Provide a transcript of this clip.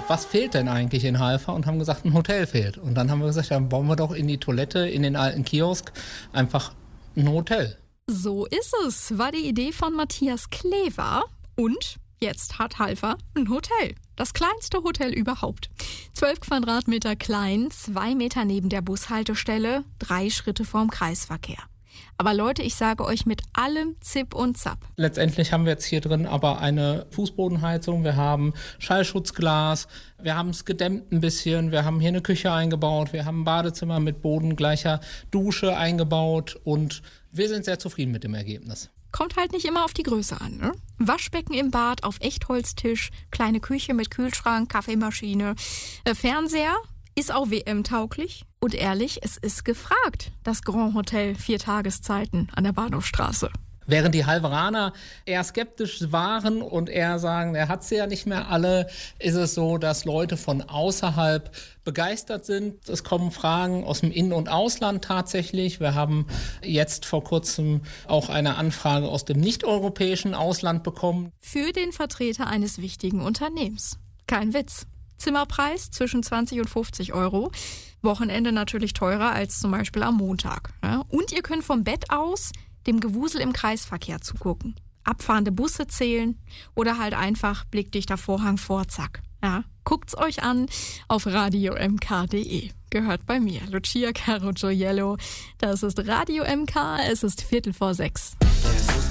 was fehlt denn eigentlich in Halver? Und haben gesagt, ein Hotel fehlt. Und dann haben wir gesagt, dann bauen wir doch in die Toilette, in den alten Kiosk, einfach ein Hotel. So ist es, war die Idee von Matthias Klever. Und jetzt hat Halver ein Hotel. Das kleinste Hotel überhaupt. 12 Quadratmeter klein, 2 Meter neben der Bushaltestelle, 3 Schritte vorm Kreisverkehr. Aber Leute, ich sage euch mit allem Zip und Zap. Letztendlich haben wir jetzt hier drin aber eine Fußbodenheizung, wir haben Schallschutzglas, wir haben es gedämmt ein bisschen, wir haben hier eine Küche eingebaut, wir haben ein Badezimmer mit bodengleicher Dusche eingebaut und wir sind sehr zufrieden mit dem Ergebnis. Kommt halt nicht immer auf die Größe an, ne? Waschbecken im Bad auf Echtholztisch, kleine Küche mit Kühlschrank, Kaffeemaschine, Fernseher, ist auch WM-tauglich. Und ehrlich, es ist gefragt, das Grand Hotel 4 Tageszeiten an der Bahnhofstraße. Während die Halveraner eher skeptisch waren und eher sagen, er hat sie ja nicht mehr alle, ist es so, dass Leute von außerhalb begeistert sind. Es kommen Fragen aus dem In- und Ausland tatsächlich. Wir haben jetzt vor kurzem auch eine Anfrage aus dem nicht-europäischen Ausland bekommen. Für den Vertreter eines wichtigen Unternehmens. Kein Witz. Zimmerpreis zwischen 20 und 50 Euro. Wochenende natürlich teurer als zum Beispiel am Montag. Ja? Und ihr könnt vom Bett aus dem Gewusel im Kreisverkehr zugucken. Abfahrende Busse zählen oder halt einfach blickdichter Vorhang vor, zack. Ja, guckt's euch an auf radiomk.de. Gehört bei mir, Lucia Caro Gioiello. Das ist Radio MK, es ist 5:45.